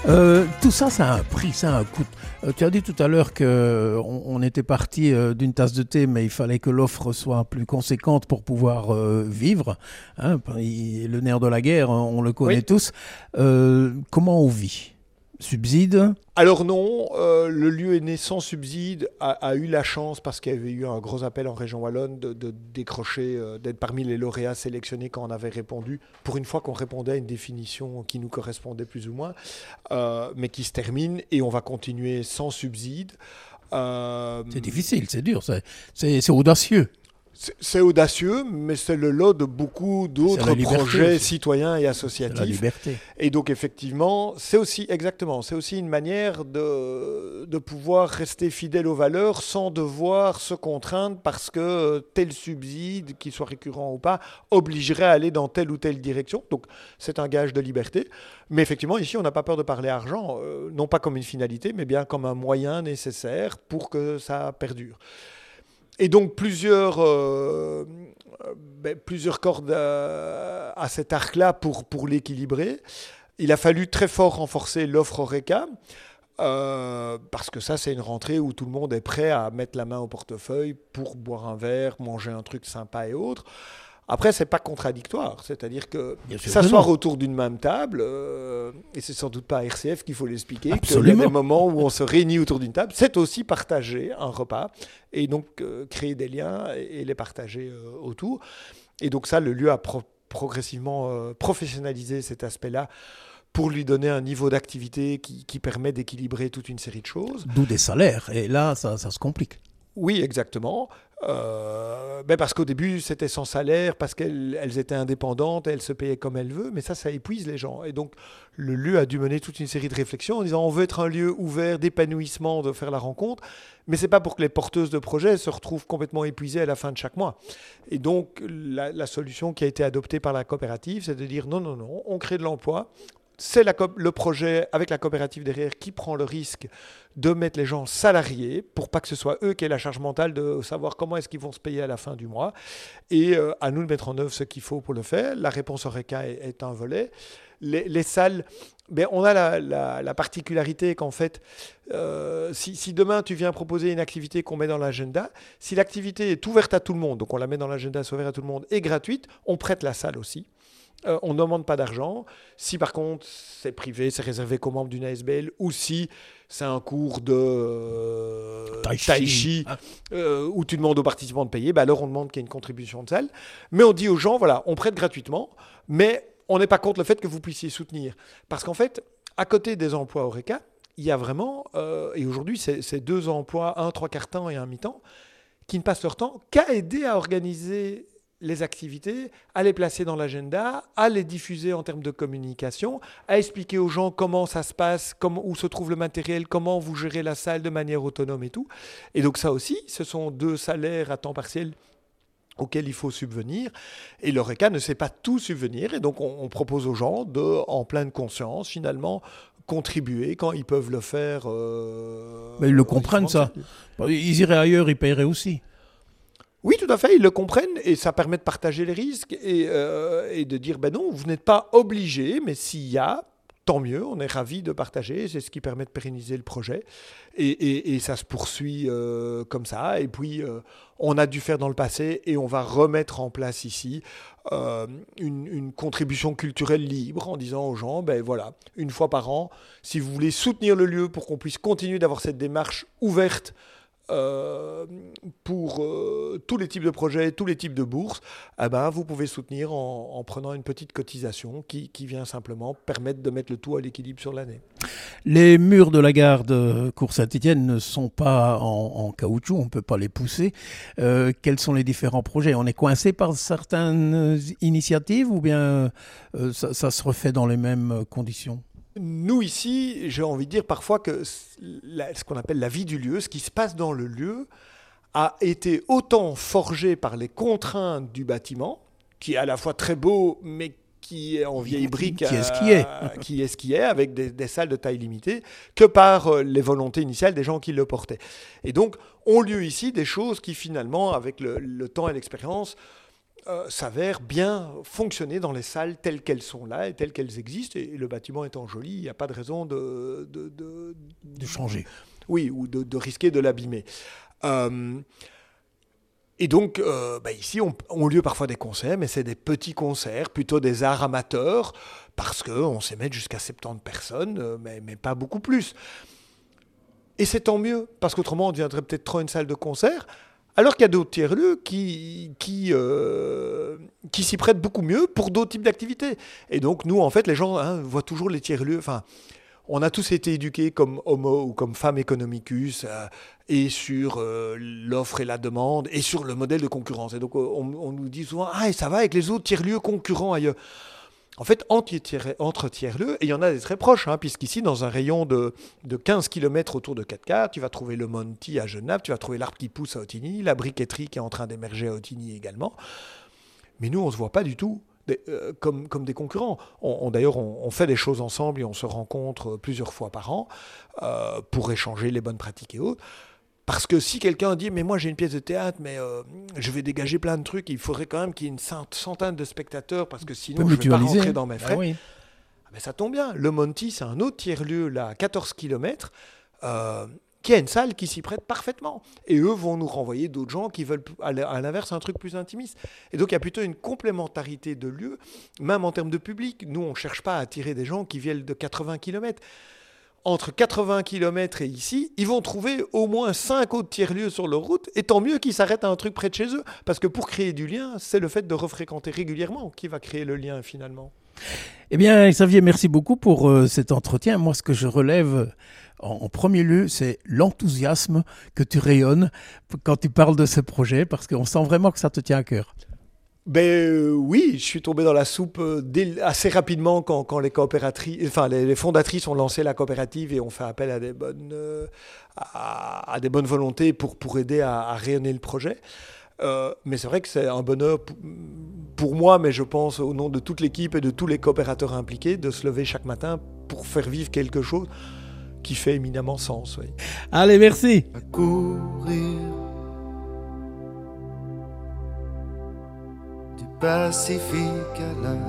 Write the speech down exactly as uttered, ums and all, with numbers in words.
Euh, tout ça, ça a un prix, ça a un coût. Euh, tu as dit tout à l'heure qu'on on était parti euh, d'une tasse de thé, mais il fallait que l'offre soit plus conséquente pour pouvoir euh, vivre. Hein, il- le nerf de la guerre, on le connaît Oui. tous. Euh, comment on vit? Subside? Alors non, euh, le lieu est né sans subside, a, a eu la chance, parce qu'il y avait eu un gros appel en région wallonne, de, de décrocher, euh, d'être parmi les lauréats sélectionnés quand on avait répondu, pour une fois qu'on répondait à une définition qui nous correspondait plus ou moins, euh, mais qui se termine, et on va continuer sans subside. Euh, C'est difficile, c'est dur, c'est, c'est, c'est audacieux. C'est c'est audacieux, mais c'est le lot de beaucoup C'est d'autres la liberté projets aussi. citoyens et C'est la associatifs. liberté. Et donc effectivement, c'est aussi exactement, c'est aussi une manière de, de pouvoir rester fidèle aux valeurs sans devoir se contraindre parce que tel subside, qu'il soit récurrent ou pas, obligerait à aller dans telle ou telle direction. Donc c'est un gage de liberté. Mais effectivement, ici, on n'a pas peur de parler argent, euh, non pas comme une finalité, mais bien comme un moyen nécessaire pour que ça perdure. Et donc plusieurs, euh, ben, plusieurs cordes à, à cet arc-là pour, pour l'équilibrer. Il a fallu très fort renforcer l'offre Horeca, euh, parce que ça, c'est une rentrée où tout le monde est prêt à mettre la main au portefeuille pour boire un verre, manger un truc sympa et autres. Après, c'est pas contradictoire, c'est-à-dire que Bien sûr que s'asseoir non. autour d'une même table, euh, et c'est sans doute pas à R C F qu'il faut l'expliquer, qu'il y a Absolument. des moments où on se réunit autour d'une table, c'est aussi partager un repas, et donc euh, créer des liens et, et les partager euh, autour. Et donc ça, le lieu a pro- progressivement euh, professionnalisé cet aspect-là pour lui donner un niveau d'activité qui, qui permet d'équilibrer toute une série de choses. D'où des salaires. Et là, ça, ça se complique. Oui, exactement. Euh, ben parce qu'au début, c'était sans salaire, parce qu'elles elles étaient indépendantes, elles se payaient comme elles veulent, mais ça, ça épuise les gens. Et donc, le lieu a dû mener toute une série de réflexions en disant on veut être un lieu ouvert, d'épanouissement, de faire la rencontre, mais c'est pas pour que les porteuses de projets se retrouvent complètement épuisées à la fin de chaque mois. Et donc, la, la solution qui a été adoptée par la coopérative, c'est de dire non, non, non, on crée de l'emploi. C'est la co- le projet avec la coopérative derrière qui prend le risque de mettre les gens salariés pour pas que ce soit eux qui aient la charge mentale de savoir comment est-ce qu'ils vont se payer à la fin du mois. Et euh, à nous de mettre en œuvre ce qu'il faut pour le faire. La réponse Horeca est, est un volet. Les, les salles, ben, on a la, la- la particularité qu'en fait, euh, si, si demain tu viens proposer une activité qu'on met dans l'agenda, si l'activité est ouverte à tout le monde, donc on la met dans l'agenda, c'est ouvert à tout le monde, et gratuite, on prête la salle aussi. Euh, on ne demande pas d'argent. Si par contre c'est privé, c'est réservé qu'aux membres d'une A S B L, ou si c'est un cours de euh, Tai chi. tai chi Ah. euh, où tu demandes aux participants de payer, bah alors on demande qu'il y ait une contribution de salle. Mais on dit aux gens, voilà, on prête gratuitement, mais on n'est pas contre le fait que vous puissiez soutenir. Parce qu'en fait, à côté des emplois Horeca, il y a vraiment, euh, et aujourd'hui c'est, c'est deux emplois, un trois quarts temps et un mi-temps, qui ne passent leur temps qu'à aider à organiser les activités, à les placer dans l'agenda, à les diffuser en termes de communication, à expliquer aux gens comment ça se passe, comment, où se trouve le matériel, comment vous gérez la salle de manière autonome et tout. Et donc ça aussi, ce sont deux salaires à temps partiel auxquels il faut subvenir. Et l'Horeca ne sait pas tout subvenir. Et donc on, on propose aux gens de, en pleine conscience, finalement, contribuer quand ils peuvent le faire. Euh, Mais ils le comprennent, ça. Ils iraient ailleurs, ils paieraient aussi. Oui, tout à fait, ils le comprennent et ça permet de partager les risques et, euh, et de dire, ben non, vous n'êtes pas obligé, mais s'il y a, tant mieux, on est ravis de partager, c'est ce qui permet de pérenniser le projet et, et, et ça se poursuit euh, comme ça. Et puis, euh, on a dû faire dans le passé et on va remettre en place ici euh, une, une contribution culturelle libre en disant aux gens, ben voilà, une fois par an, si vous voulez soutenir le lieu pour qu'on puisse continuer d'avoir cette démarche ouverte Euh, pour euh, tous les types de projets, tous les types de bourses, eh ben, vous pouvez soutenir en, en prenant une petite cotisation qui, qui vient simplement permettre de mettre le tout à l'équilibre sur l'année. Les murs de la gare de Cours-Saint-Étienne ne sont pas en, en caoutchouc, on ne peut pas les pousser. Euh, quels sont les différents projets? On est coincé par certaines initiatives ou bien euh, ça, ça se refait dans les mêmes conditions? Nous, ici, j'ai envie de dire parfois que la, ce qu'on appelle la vie du lieu, ce qui se passe dans le lieu, a été autant forgé par les contraintes du bâtiment, qui est à la fois très beau, mais qui est en vieille brique, Qui est ce qui est. euh, qui est ce qui est, avec des, des salles de taille limitée, que par euh, les volontés initiales des gens qui le portaient. Et donc, ont lieu ici des choses qui, finalement, avec le, le temps et l'expérience, euh, s'avère bien fonctionner dans les salles telles qu'elles sont là et telles qu'elles existent. Et, et le bâtiment étant joli, il n'y a pas de raison de... De, de, de changer. Oui, ou de, de risquer de l'abîmer. Euh, et donc, euh, bah ici, on, on lieu parfois des concerts, mais c'est des petits concerts, plutôt des arts amateurs, parce qu'on sait mettre jusqu'à soixante-dix personnes, mais, mais pas beaucoup plus. Et c'est tant mieux, parce qu'autrement, on deviendrait peut-être trop une salle de concert, alors qu'il y a d'autres tiers-lieux qui, qui, euh, qui s'y prêtent beaucoup mieux pour d'autres types d'activités. Et donc, nous, en fait, les gens hein, voient toujours les tiers-lieux... Enfin, on a tous été éduqués comme homo ou comme femme economicus, euh, et sur euh, l'offre et la demande, et sur le modèle de concurrence. Et donc, on, on nous dit souvent « Ah, et ça va avec les autres tiers-lieux concurrents ailleurs ». En fait, entre, tiers, entre tiers-lieux, et il y en a des très proches, hein, puisqu'ici, dans un rayon de, de quinze kilomètres autour de Cattegat, tu vas trouver le Monty à Genappe, tu vas trouver l'Arbre qui pousse à Ottignies, la briqueterie qui est en train d'émerger à Ottignies également. Mais nous, on ne se voit pas du tout des, euh, comme, comme des concurrents. On, on, d'ailleurs, on, on fait des choses ensemble et on se rencontre plusieurs fois par an euh, pour échanger les bonnes pratiques et autres. Parce que si quelqu'un dit « mais moi j'ai une pièce de théâtre, mais euh, je vais dégager plein de trucs, il faudrait quand même qu'il y ait une centaine de spectateurs parce que sinon je ne vais pas rentrer dans mes frais. Ah oui. » Mais ça tombe bien, le Monty c'est un autre tiers-lieu là, à quatorze kilomètres, euh, qui a une salle qui s'y prête parfaitement. Et eux vont nous renvoyer d'autres gens qui veulent à l'inverse un truc plus intimiste. Et donc il y a plutôt une complémentarité de lieux, même en termes de public. Nous on ne cherche pas à attirer des gens qui viennent de quatre-vingts kilomètres. Entre quatre-vingts kilomètres et ici, ils vont trouver au moins cinq autres tiers-lieux sur leur route, et tant mieux qu'ils s'arrêtent à un truc près de chez eux, parce que pour créer du lien, c'est le fait de refréquenter régulièrement qui va créer le lien finalement. Eh bien, Xavier, merci beaucoup pour euh, cet entretien. Moi, ce que je relève en, en premier lieu, c'est l'enthousiasme que tu rayonnes quand tu parles de ce projet, parce qu'on sent vraiment que ça te tient à cœur. Ben euh, oui, je suis tombé dans la soupe euh, dès, assez rapidement quand, quand les coopératrices, enfin les, les fondatrices ont lancé la coopérative et ont fait appel à des bonnes, euh, à, à des bonnes volontés pour, pour aider à, à rayonner le projet. Euh, mais c'est vrai que c'est un bonheur pour, pour moi, mais je pense au nom de toute l'équipe et de tous les coopérateurs impliqués, de se lever chaque matin pour faire vivre quelque chose qui fait éminemment sens. Oui. Allez, merci. À courir du Pacifique à la